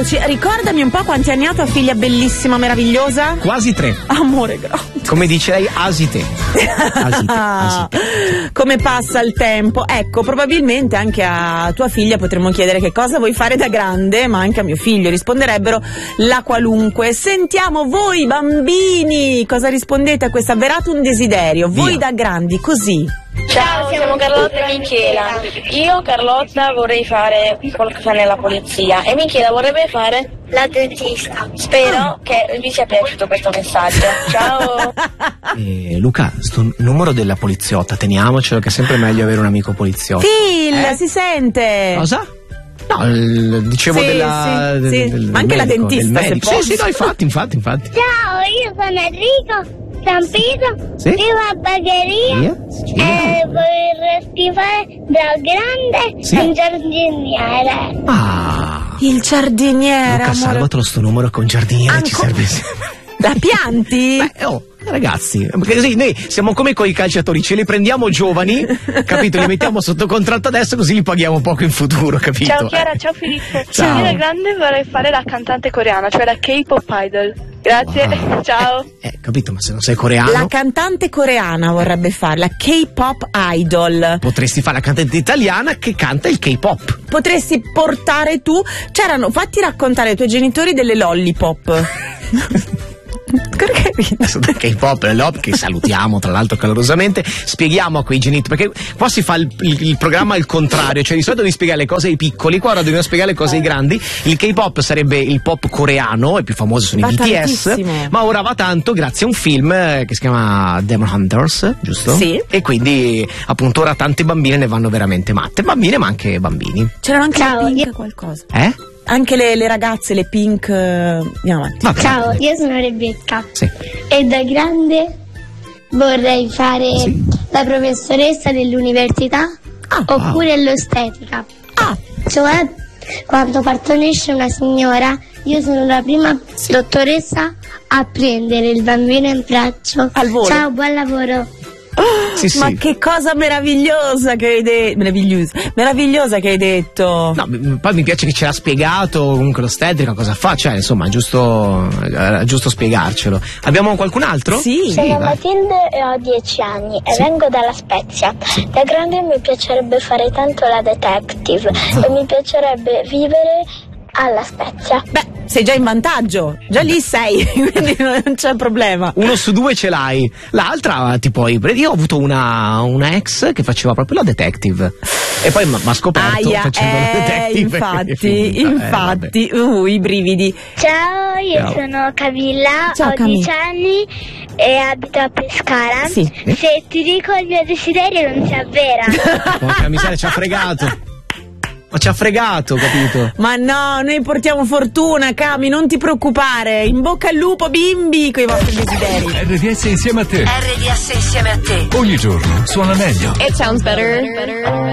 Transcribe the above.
eccoci. Ricordami un po' quanti anni ha tua figlia bellissima, meravigliosa? Quasi 3. Amore grande. Come dice lei, asite. Come passa il tempo? Ecco, probabilmente anche a tua figlia potremmo chiedere che cosa vuoi fare da grande, ma anche a mio figlio risponderebbero la qualunque. Sentiamo voi bambini, cosa rispondete a questo avverato un desiderio? Voi da grandi, così. Ciao, siamo Carlotta e Michela. Io, Carlotta, vorrei fare qualcosa nella polizia e Michela vorrebbe fare la dentista. Spero che vi sia piaciuto questo messaggio. Ciao. Luca, sto numero della poliziotta, teniamocelo, che è sempre meglio avere un amico poliziotto. Phil, si sente. Cosa? No, dicevo sì, del ma anche la medico, dentista, se può. Sì, no, infatti. Ciao, io sono Enrico Stampito, sì? vivo a Bagheria e vorresti fare da grande un giardiniere. Il giardiniere. Luca, amore. salvatelo sto numero con giardiniere, ci serve. La pianti? Ragazzi, perché sì, noi siamo come coi calciatori, ce li prendiamo giovani, capito? Li mettiamo sotto contratto adesso, così li paghiamo poco in futuro, capito? Ciao Chiara, ciao Filippo. Ciao. Io da grande vorrei fare la cantante coreana, cioè la K-pop idol. Grazie, ciao. Capito, ma se non sei coreano. La cantante coreana vorrebbe fare, la K-pop idol. Potresti fare la cantante italiana che canta il K-pop. Potresti portare tu. Fatti raccontare ai tuoi genitori delle lollipop. Perché K-pop e l'op, che salutiamo tra l'altro calorosamente, spieghiamo a quei genitori, perché qua si fa il programma al contrario, cioè di solito devi spiegare le cose ai piccoli, qua ora dobbiamo spiegare le cose ai grandi. Il K-pop sarebbe il pop coreano, i più famosi sono i BTS, tantissimo. ma ora va tanto grazie a un film che si chiama Demon Hunters, giusto? Sì. E quindi appunto ora tante bambine ne vanno veramente matte, bambine ma anche bambini. C'erano anche le Pink qualcosa. Anche le ragazze, le Pink. Andiamo avanti. Ciao, io sono Rebecca. Sì. E da grande vorrei fare la professoressa dell'università oppure l'ostetrica. Cioè, quando partorisce una signora, io sono la prima dottoressa a prendere il bambino in braccio. Al volo. Ciao, buon lavoro. Ma che cosa meravigliosa che hai detto. Meravigliosa che hai detto. No, poi mi piace che ce l'ha spiegato comunque l'ostetrica cosa fa, cioè insomma è giusto spiegarcelo. Abbiamo qualcun altro? Sì. Sono Matilde e ho 10 anni e vengo dalla Spezia. Da grande mi piacerebbe fare tanto la detective e mi piacerebbe vivere alla Spezia. Beh, sei già in vantaggio, già lì sei, quindi non c'è problema. 1 su 2 ce l'hai, l'altra ti puoi prendere. Io ho avuto una ex che faceva proprio la detective e poi m'ha scoperto facendo la detective. Infatti, i brividi. Ciao, io sono Camilla, Ciao, ho 10 anni e abito a Pescara. Sì. Se ti dico il mio desiderio non si avvera. Porca miseria, ci ha fregato. Ma ci ha fregato, capito? Ma no, noi portiamo fortuna, Cami, non ti preoccupare. In bocca al lupo, bimbi, con i vostri desideri. RDS insieme a te. RDS insieme a te. Ogni giorno suona meglio. It sounds better.